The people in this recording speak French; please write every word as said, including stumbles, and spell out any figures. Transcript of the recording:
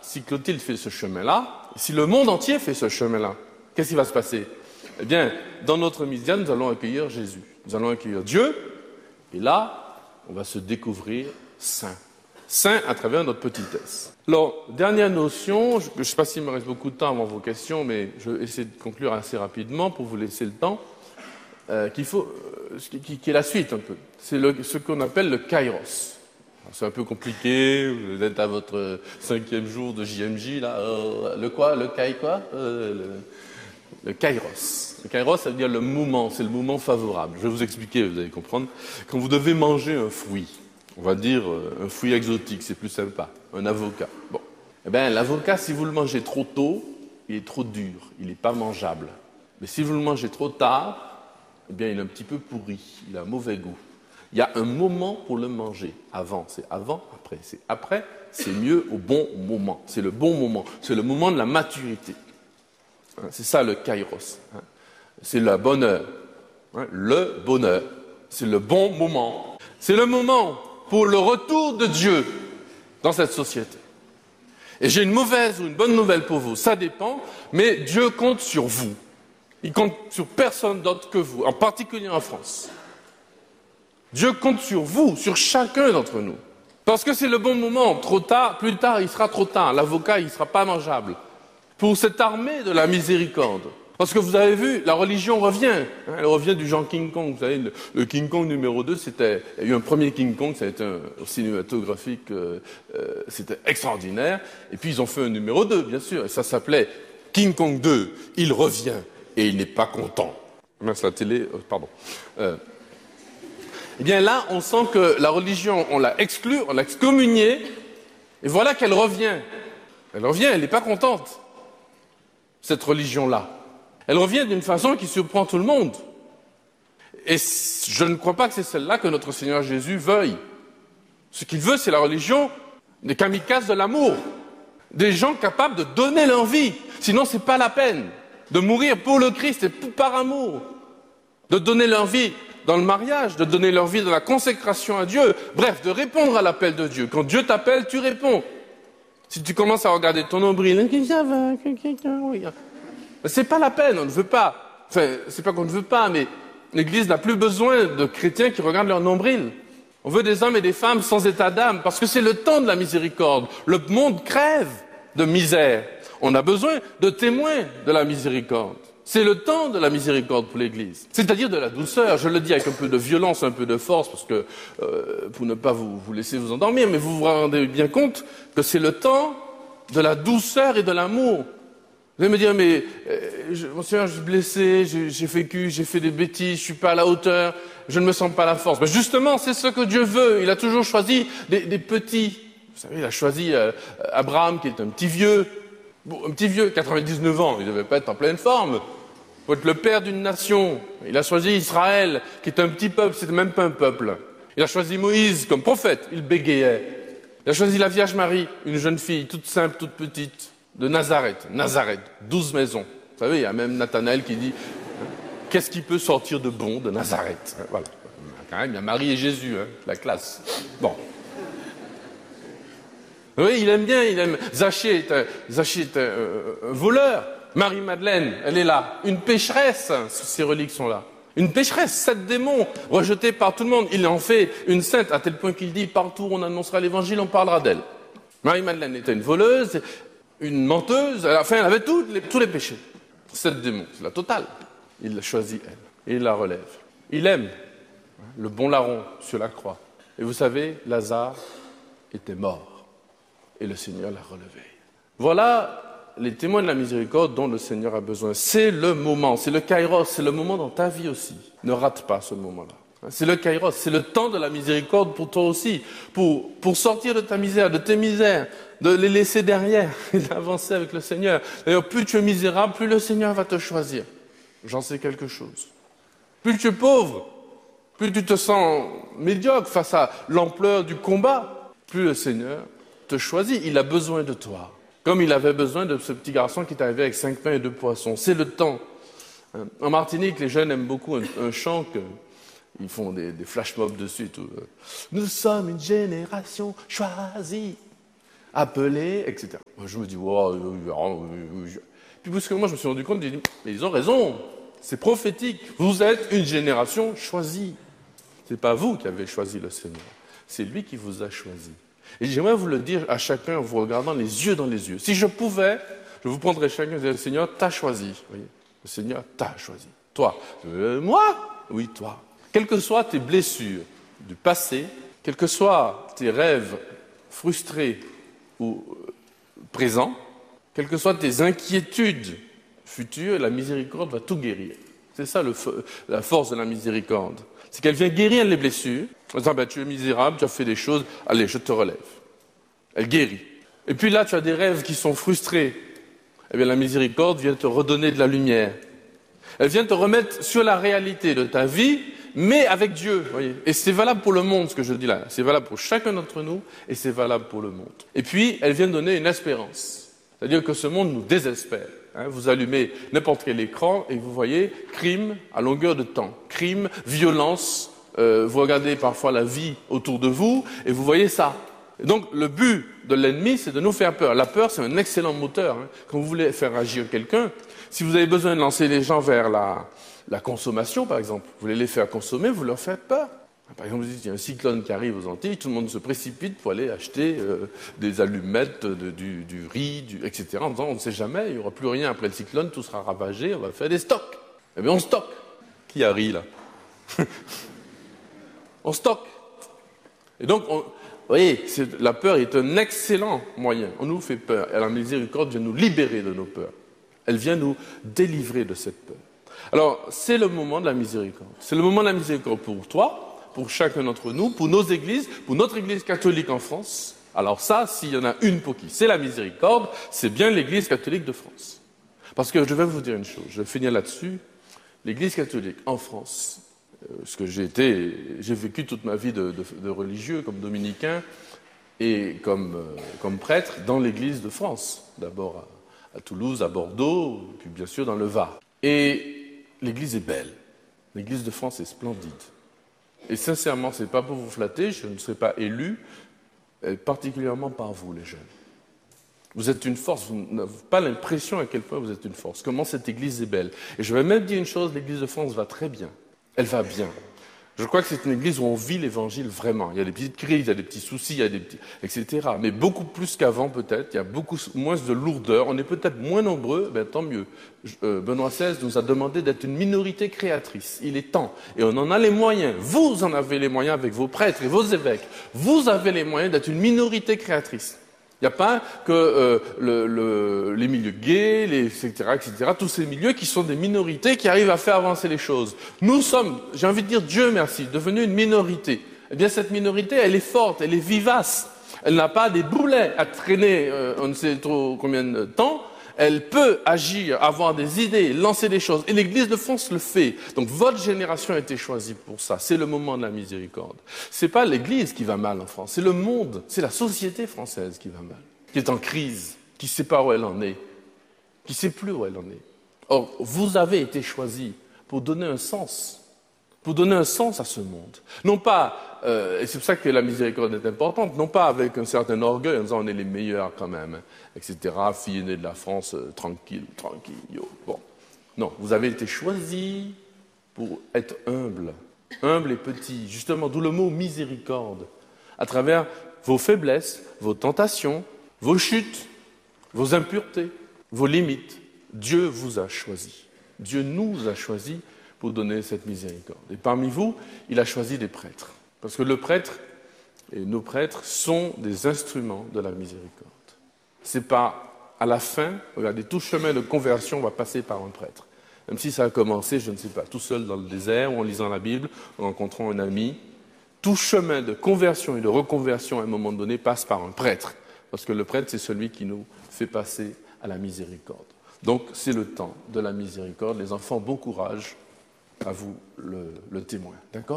si Clotilde fait ce chemin-là, si le monde entier fait ce chemin-là, qu'est-ce qui va se passer? Eh bien, dans notre mission, nous allons accueillir Jésus. Nous allons accueillir Dieu. Et là, on va se découvrir saint. Saint à travers notre petitesse. Alors, dernière notion, je ne sais pas s'il me reste beaucoup de temps avant vos questions, mais je vais essayer de conclure assez rapidement pour vous laisser le temps, euh, qu'il faut, euh, qui, qui est la suite un peu. C'est le, ce qu'on appelle le kairos. C'est un peu compliqué, vous êtes à votre cinquième jour de J M J, là. Euh, le quoi? Le kai quoi? euh, le, le kairos. Le kairos, ça veut dire le moment, c'est le moment favorable. Je vais vous expliquer, vous allez comprendre. Quand vous devez manger un fruit, on va dire euh, un fruit exotique, c'est plus sympa, un avocat. Bon. Eh bien, l'avocat, si vous le mangez trop tôt, il est trop dur, il n'est pas mangeable. Mais si vous le mangez trop tard, eh bien, il est un petit peu pourri, il a un mauvais goût. Il y a un moment pour le manger. Avant, c'est avant, après. C'est après, c'est mieux au bon moment. C'est le bon moment. C'est le moment de la maturité. Hein, c'est ça le kairos. Hein. C'est le bonheur. Hein, le bonheur. C'est le bon moment. C'est le moment pour le retour de Dieu dans cette société. Et j'ai une mauvaise ou une bonne nouvelle pour vous. Ça dépend, mais Dieu compte sur vous. Il compte sur personne d'autre que vous, en particulier en France. Dieu compte sur vous, sur chacun d'entre nous. Parce que c'est le bon moment. Trop tard, plus tard, il sera trop tard. L'avocat, il ne sera pas mangeable. Pour cette armée de la miséricorde. Parce que vous avez vu, la religion revient. Hein, elle revient du genre King Kong. Vous savez, le, le King Kong numéro deux, c'était... Il y a eu un premier King Kong, ça a été un, un cinématographique, euh, euh, c'était extraordinaire. Et puis ils ont fait un numéro deux, bien sûr. Et ça s'appelait King Kong deux. Il revient et il n'est pas content. Mince, la télé... Euh, pardon. Euh, Eh bien là, on sent que la religion, on l'a exclue, on l'a excommuniée, et voilà qu'elle revient. Elle revient, elle n'est pas contente, cette religion-là. Elle revient d'une façon qui surprend tout le monde. Et je ne crois pas que c'est celle-là que notre Seigneur Jésus veuille. Ce qu'il veut, c'est la religion des kamikazes de l'amour, des gens capables de donner leur vie. Sinon, ce n'est pas la peine de mourir pour le Christ et par amour, de donner leur vie dans le mariage, de donner leur vie dans la consécration à Dieu, bref, de répondre à l'appel de Dieu. Quand Dieu t'appelle, tu réponds. Si tu commences à regarder ton nombril, c'est pas la peine, on ne veut pas. Enfin, c'est pas qu'on ne veut pas, mais l'Église n'a plus besoin de chrétiens qui regardent leur nombril. On veut des hommes et des femmes sans état d'âme, parce que c'est le temps de la miséricorde. Le monde crève de misère. On a besoin de témoins de la miséricorde. C'est le temps de la miséricorde pour l'Église, c'est-à-dire de la douceur. Je le dis avec un peu de violence, un peu de force, parce que euh, pour ne pas vous, vous laisser vous endormir, mais vous vous rendez bien compte que c'est le temps de la douceur et de l'amour. Vous allez me dire, mais euh, je, mon Seigneur, je suis blessé, j'ai, j'ai vécu, j'ai fait des bêtises, je suis pas à la hauteur, je ne me sens pas la force. Mais justement, c'est ce que Dieu veut. Il a toujours choisi des, des petits. Vous savez, il a choisi euh, Abraham, qui est un petit vieux, bon, un petit vieux, quatre-vingt-dix-neuf ans, il ne devait pas être en pleine forme. Pour être le père d'une nation. Il a choisi Israël, qui est un petit peuple, c'était même pas un peuple. Il a choisi Moïse comme prophète, il bégayait. Il a choisi la Vierge Marie, une jeune fille toute simple, toute petite, de Nazareth. Nazareth, douze maisons. Vous savez, il y a même Nathanaël qui dit hein, « Qu'est-ce qui peut sortir de bon de Nazareth ?» Voilà. Quand même, il y a Marie et Jésus, hein, la classe. Bon. Oui, il aime bien, il aime... Zachée est un, Zachée est un, un, un voleur. Marie-Madeleine, elle est là. Une pécheresse, ces reliques sont là. Une pécheresse, sept démons, rejetés par tout le monde. Il en fait une sainte, à tel point qu'il dit, partout où on annoncera l'évangile, on parlera d'elle. Marie-Madeleine était une voleuse, une menteuse, enfin, elle avait tous les, tous les péchés. Sept démons, c'est la totale. Il la choisit, elle, et il la relève. Il aime le bon larron sur la croix. Et vous savez, Lazare était mort, et le Seigneur l'a relevé. Voilà les témoins de la miséricorde dont le Seigneur a besoin. C'est le moment, c'est le kairos, c'est le moment dans ta vie aussi. Ne rate pas ce moment-là. C'est le kairos, c'est le temps de la miséricorde pour toi aussi, pour, pour sortir de ta misère, de tes misères, de les laisser derrière et d'avancer avec le Seigneur. D'ailleurs, plus tu es misérable, plus le Seigneur va te choisir. J'en sais quelque chose. Plus tu es pauvre, plus tu te sens médiocre face à l'ampleur du combat, plus le Seigneur te choisit. Il a besoin de toi. Comme il avait besoin de ce petit garçon qui est arrivé avec cinq pains et deux poissons. C'est le temps. En Martinique, les jeunes aiment beaucoup un, un chant que, ils font des, des flash mobs dessus et tout. Nous sommes une génération choisie. appelé, et cetera. Moi, je me dis, wow, euh, euh, euh, puis brusquement, je me suis rendu compte, j'ai dit, mais ils ont raison, c'est prophétique. Vous êtes une génération choisie. Ce n'est pas vous qui avez choisi le Seigneur, c'est lui qui vous a choisi. Et j'aimerais vous le dire à chacun en vous regardant les yeux dans les yeux. Si je pouvais, je vous prendrais chacun et dirais, le Seigneur t'a choisi. Voyez, le Seigneur t'a choisi. Toi. Euh, moi? Oui, toi. Quelles que soient tes blessures du passé, quels que soient tes rêves frustrés ou euh, présents, quelles que soient tes inquiétudes futures, la miséricorde va tout guérir. C'est ça le, la force de la miséricorde. C'est qu'elle vient guérir les blessures, en disant, ben, tu es misérable, tu as fait des choses, allez, je te relève. Elle guérit. Et puis là, tu as des rêves qui sont frustrés. Eh bien, la miséricorde vient te redonner de la lumière. Elle vient te remettre sur la réalité de ta vie, mais avec Dieu. Voyez. Et c'est valable pour le monde, ce que je dis là. C'est valable pour chacun d'entre nous, et c'est valable pour le monde. Et puis, elle vient donner une espérance. C'est-à-dire que ce monde nous désespère. Hein, vous allumez n'importe quel écran et vous voyez crime à longueur de temps, crime, violence. Euh, vous regardez parfois la vie autour de vous et vous voyez ça. Et donc le but de l'ennemi, c'est de nous faire peur. La peur, c'est un excellent moteur. Hein. Quand vous voulez faire agir quelqu'un, si vous avez besoin de lancer les gens vers la, la consommation, par exemple, vous voulez les faire consommer, vous leur faites peur. Par exemple, vous dites, il y a un cyclone qui arrive aux Antilles, tout le monde se précipite pour aller acheter euh, des allumettes, de, du, du riz, du, et cetera. En disant, on ne sait jamais, il n'y aura plus rien après le cyclone, tout sera ravagé, on va faire des stocks. Eh bien, on stocke. Qui a ri, là? On stocke. Et donc, on, vous voyez, la peur est un excellent moyen. On nous fait peur. Et la miséricorde vient nous libérer de nos peurs. Elle vient nous délivrer de cette peur. Alors, c'est le moment de la miséricorde. C'est le moment de la miséricorde pour toi, pour chacun d'entre nous, pour nos églises, pour notre église catholique en France. Alors ça, s'il y en a une pour qui c'est la miséricorde, c'est bien l'église catholique de France. Parce que je vais vous dire une chose, je vais finir là-dessus. L'église catholique en France, euh, ce que j'ai été, j'ai vécu toute ma vie de, de, de religieux, comme dominicain et comme, euh, comme prêtre dans l'église de France. D'abord à, à Toulouse, à Bordeaux, puis bien sûr dans le Var. Et l'église est belle. L'église de France est splendide. Et sincèrement, ce n'est pas pour vous flatter, je ne serai pas élu, particulièrement par vous, les jeunes. Vous êtes une force, vous n'avez pas l'impression à quel point vous êtes une force. Comment cette église est belle. Et je vais même dire une chose, l'église de France va très bien. Elle va bien. Je crois que c'est une église où on vit l'évangile vraiment. Il y a des petites crises, il y a des petits soucis, il y a des petits, et cetera. Mais beaucoup plus qu'avant peut-être, il y a beaucoup moins de lourdeur. On est peut-être moins nombreux, ben, tant mieux. Euh, Benoît seize nous a demandé d'être une minorité créatrice. Il est temps. Et on en a les moyens. Vous en avez les moyens avec vos prêtres et vos évêques. Vous avez les moyens d'être une minorité créatrice. Il n'y a pas que euh, le, le, les milieux gays, les, et cetera, et cetera, tous ces milieux qui sont des minorités qui arrivent à faire avancer les choses. Nous sommes, j'ai envie de dire Dieu merci, devenus une minorité. Eh bien, cette minorité, elle est forte, elle est vivace. Elle n'a pas des boulets à traîner, euh, on ne sait trop combien de temps. Elle peut agir, avoir des idées, lancer des choses. Et l'Église de France le fait. Donc votre génération a été choisie pour ça. C'est le moment de la miséricorde. Ce n'est pas l'Église qui va mal en France, c'est le monde, c'est la société française qui va mal, qui est en crise, qui ne sait pas où elle en est, qui ne sait plus où elle en est. Or, vous avez été choisis pour donner un sens, pour donner un sens à ce monde. Non pas, euh, et c'est pour ça que la miséricorde est importante, non pas avec un certain orgueil en disant on est les meilleurs quand même, et cetera, fille aînée de la France, euh, tranquille, tranquille, yo. Bon. Non, vous avez été choisis pour être humble, humble et petit, justement, d'où le mot miséricorde, à travers vos faiblesses, vos tentations, vos chutes, vos impuretés, vos limites. Dieu vous a choisis. Dieu nous a choisis pour donner cette miséricorde. Et parmi vous, il a choisi des prêtres. Parce que le prêtre et nos prêtres sont des instruments de la miséricorde. C'est pas à la fin, regardez, tout chemin de conversion va passer par un prêtre. Même si ça a commencé, je ne sais pas, tout seul dans le désert ou en lisant la Bible, en rencontrant un ami, tout chemin de conversion et de reconversion à un moment donné passe par un prêtre. Parce que le prêtre, c'est celui qui nous fait passer à la miséricorde. Donc, c'est le temps de la miséricorde. Les enfants, bon courage. À vous le, le témoin. D'accord ?